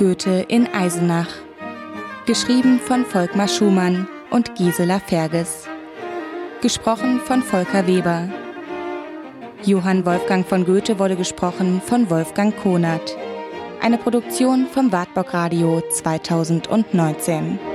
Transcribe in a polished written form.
Goethe in Eisenach. Geschrieben von Volkmar Schumann und Gisela Ferges. Gesprochen von Volker Weber. Johann Wolfgang von Goethe wurde gesprochen von Wolfgang Konert. Eine Produktion vom Wartburg Radio 2019.